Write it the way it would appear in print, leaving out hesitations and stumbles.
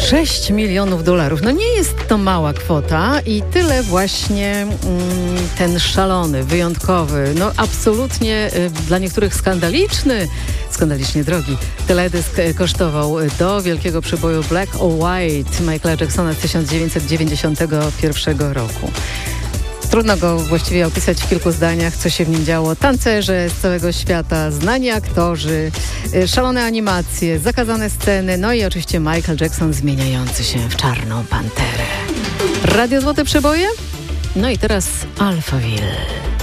$6 milionów. No nie jest to mała kwota i tyle właśnie ten szalony, wyjątkowy, no absolutnie dla niektórych skandalicznie drogi teledysk kosztował do wielkiego przeboju Black or White Michaela Jacksona z 1991 roku. Trudno go właściwie opisać w kilku zdaniach, co się w nim działo. Tancerze z całego świata, znani aktorzy, szalone animacje, zakazane sceny, no i oczywiście Michael Jackson zmieniający się w czarną panterę. Radio Złote Przeboje? No i teraz Alphaville.